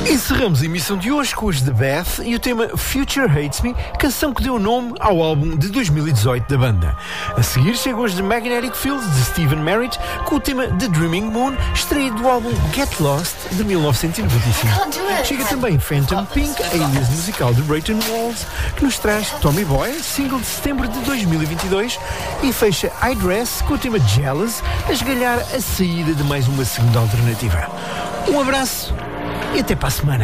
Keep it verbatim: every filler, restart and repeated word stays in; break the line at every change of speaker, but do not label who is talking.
Encerramos a emissão de hoje com os The Beth e o tema Future Hates Me, canção que deu nome ao álbum de dois mil e dezoito da banda. A seguir chegam os The Magnetic Fields de Stephen Merritt com o tema The Dreaming Moon, extraído do álbum Get Lost de mil novecentos e noventa e cinco. Chega também Phantom Pink, alias musical de Brayton Walls, que nos traz Tommy Boy, single de setembro de dois mil e vinte e dois, e fecha I Dress com o tema Jealous, a esgalhar a saída de mais uma segunda alternativa. Um abraço e até para a semana.